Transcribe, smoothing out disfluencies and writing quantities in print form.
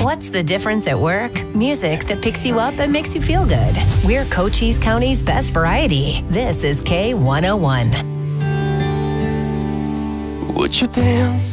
What's the difference at work? Music that picks you up and makes you feel good. We're Cochise County's best variety. This is K101. Would you dance